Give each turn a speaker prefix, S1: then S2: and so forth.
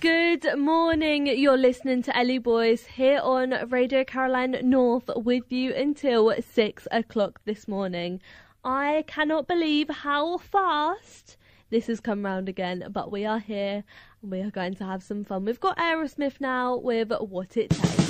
S1: Good morning. You're listening to Ellie Boys here on Radio Caroline North with you until 6 o'clock this morning. I cannot believe how fast this has come round again, but we are here and we are going to have some fun. We've got Aerosmith now with What It Takes.